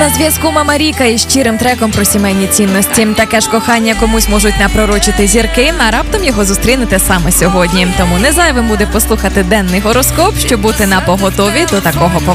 На зв'язку Мама Ріка із щирим треком про сімейні цінності. Таке ж кохання комусь можуть напророчити зірки, а раптом його зустрінете саме сьогодні. Тому не зайвим буде послухати денний гороскоп, щоб бути напоготові до такого повороту.